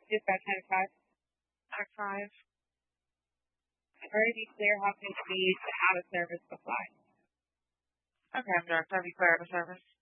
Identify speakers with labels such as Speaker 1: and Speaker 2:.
Speaker 1: Dispatch 95.
Speaker 2: Tech 5.
Speaker 1: Already clear Hopkins Beach out of service supply.
Speaker 2: Okay, I'm direct. I'll be clear out of service.